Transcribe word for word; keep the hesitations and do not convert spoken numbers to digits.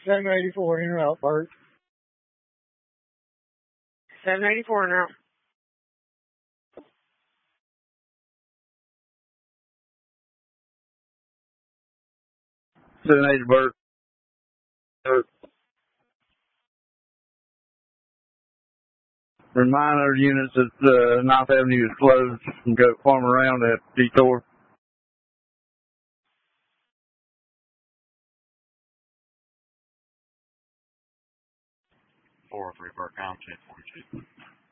seven eighty-four in route, Bert. seven eighty-four in route. seven eighty, Bert. Bert. Remind our units that uh, ninth Avenue is closed and go farm around that detour. four oh three Bert, count ten forty-two.